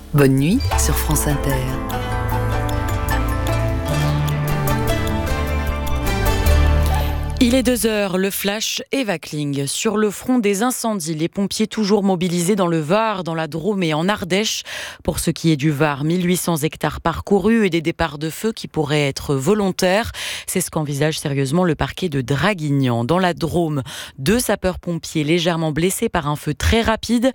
Bonne nuit sur France Inter. Il est 2h, le flash Eva Kling. Sur le front des incendies, les pompiers toujours mobilisés dans le Var, dans la Drôme et en Ardèche. Pour ce qui est du Var, 1800 hectares parcourus et des départs de feu qui pourraient être volontaires. C'est ce qu'envisage sérieusement le parquet de Draguignan. Dans la Drôme, 2 sapeurs-pompiers légèrement blessés par un feu très rapide.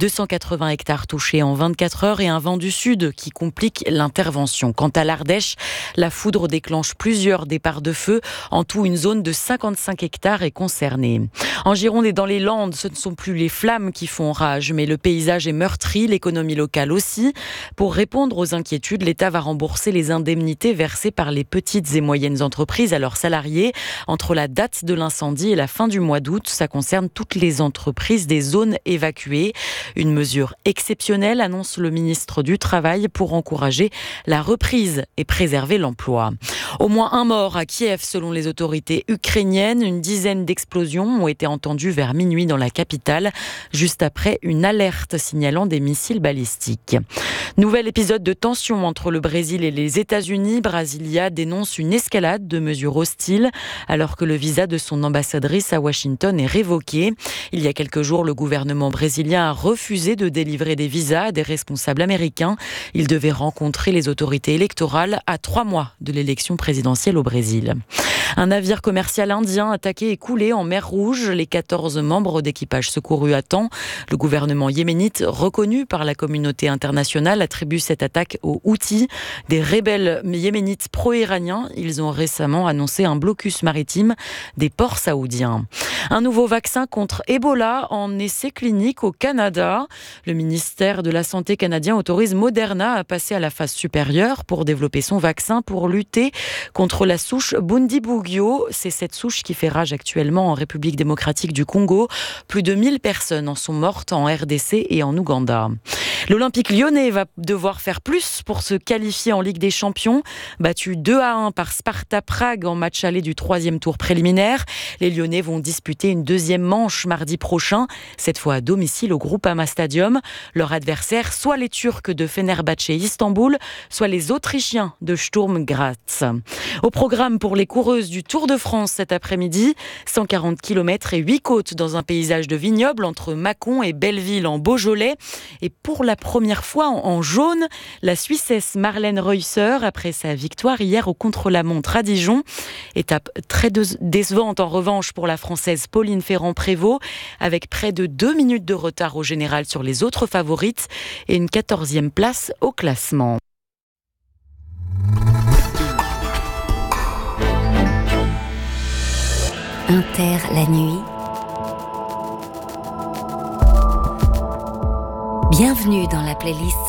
280 hectares touchés en 24 heures et un vent du sud qui complique l'intervention. Quant à l'Ardèche, la foudre déclenche plusieurs départs de feu. En tout, une zone de 55 hectares est concernée. En Gironde et dans les Landes, ce ne sont plus les flammes qui font rage, mais le paysage est meurtri, l'économie locale aussi. Pour répondre aux inquiétudes, l'État va rembourser les indemnités versées par les petites et moyennes entreprises à leurs salariés entre la date de l'incendie et la fin du mois d'août. Ça concerne toutes les entreprises des zones évacuées. Une mesure exceptionnelle, annonce le ministre du Travail, pour encourager la reprise et préserver l'emploi. Au moins un mort à Kiev selon les autorités ukrainiennes. Une dizaine d'explosions ont été entendues vers minuit dans la capitale, juste après une alerte signalant des missiles balistiques. Nouvel épisode de tension entre le Brésil et les États-Unis. Brasilia dénonce une escalade de mesures hostiles alors que le visa de son ambassadrice à Washington est révoqué. Il y a quelques jours, le gouvernement brésilien a refusé de délivrer des visas à des responsables américains. Ils devaient rencontrer les autorités électorales à 3 mois de l'élection présidentielle au Brésil. Un navire commercial indien attaqué et coulé en mer Rouge. Les 14 membres d'équipage secourus à temps. Le gouvernement yéménite, reconnu par la communauté internationale, attribue cette attaque aux Houthis, des rebelles yéménites pro-iraniens. Ils ont récemment annoncé un blocus maritime des ports saoudiens. Un nouveau vaccin contre Ebola en essai clinique au Canada. Le ministère de la Santé canadien autorise Moderna à passer à la phase supérieure pour développer son vaccin pour lutter contre la souche Bundibugyo. C'est cette souche qui fait rage actuellement en République démocratique du Congo. Plus de 1000 personnes en sont mortes en RDC et en Ouganda. L'Olympique lyonnais va devoir faire plus pour se qualifier en Ligue des Champions. Battu 2-1 par Sparta Prague en match aller du 3e tour préliminaire. Les Lyonnais vont disputer une deuxième manche mardi prochain, cette fois à domicile au Groupama Stadium. Leur adversaire, soit les Turcs de Fenerbahçe Istanbul, soit les Autrichiens de Sturm Graz. Au programme pour les coureuses du Tour de France cet après-midi, 140 km et 8 côtes dans un paysage de vignobles entre Mâcon et Belleville en Beaujolais. Et pour la première fois en jaune, la Suissesse Marlène Reusser après sa victoire hier au contre-la-montre à Dijon. Étape très décevante en revanche pour la Française Pauline Ferrand-Prévot, avec près de 2 minutes de retard au général sur les autres favorites et une 14e place au classement. Inter la nuit. Bienvenue dans la playlist